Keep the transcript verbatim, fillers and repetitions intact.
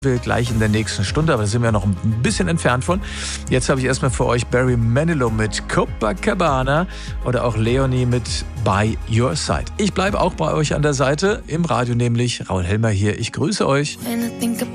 wir gleich in der nächsten Stunde, aber da sind wir noch ein bisschen entfernt von. Jetzt habe ich erstmal für euch Barry Manilow mit Copacabana oder auch Leonie mit By Your Side. Ich bleibe auch bei euch an der Seite, im Radio nämlich. Raul Helmer hier, ich grüße euch.